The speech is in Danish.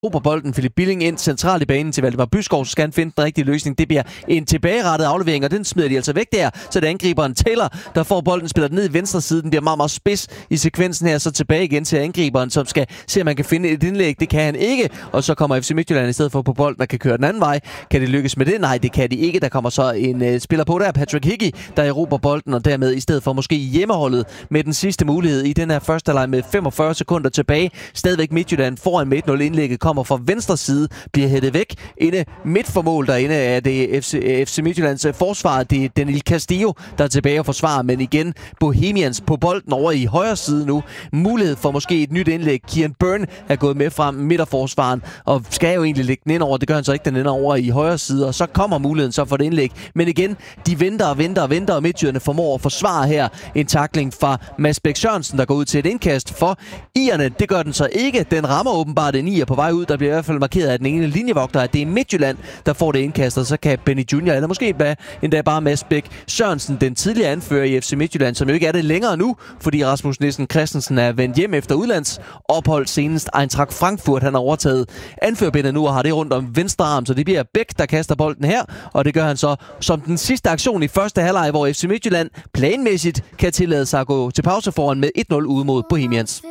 Råber bolden Philip Billing ind centralt i banen til Valdemar Byskov, så skal han finde den rigtige løsning. Det bliver en tilbagerettet aflevering, og den smider de altså væk der, så det er angriberen Taylor, der får bolden, spiller den ned i venstre side. Den bliver meget, meget spids i sekvensen her, så tilbage igen til angriberen, som skal se, om man kan finde et indlæg. Det kan han ikke, og så kommer FC Midtjylland i stedet for på bolden, der kan køre den anden vej. Kan det lykkes med det? Nej, det kan de ikke. Der kommer så en spiller på der, Patrick Hickey, der erobrer bolden, og dermed i stedet for måske hjemmeholdet med den sidste mulighed i den her første leg med 45 sekunder tilbage. Stadigvæk Midtjylland foran med 1-0. Indlægget kommer fra venstre side, bliver hættet væk. Inde midt for mål derinde er det FC Midtjyllands forsvar. Det er Daniel Castillo, der er tilbage og forsvarer, men igen Bohemians på bolden over i højre side nu. Mulighed for måske et nyt indlæg. Kieran Byrne er gået med frem midterforsvaren og skal jo egentlig lægge den ind over. Det gør han så ikke, den ender over i højre side, og så kommer muligheden så for det indlæg. Men igen, de venter, og Midtjylland formår at forsvare her en tackling fra Mads Bæk Sørensen, der går ud til et indkast for Irerne. Det gør den så ikke. Den rammer åbenbart en Ier på vej ud. Der bliver i hvert fald markeret af den ene linjevogter, at det er Midtjylland, der får det indkast, og så kan Benny Junior, eller måske endda bare Mads Bæk Sørensen, den tidligere anfører i FC Midtjylland, som jo ikke er det længere nu, fordi Rasmus Nielsen Christensen er vendt hjem efter udlandsophold, senest Eintracht Frankfurt. Han har overtaget anførerbindet nu og har det rundt om venstre arm, så det bliver Bæk, der kaster bolden her, og det gør han så som den sidste aktion i første halvleg, hvor FC Midtjylland planmæssigt kan tillade sig at gå til pause foran med 1-0 ude mod Bohemians.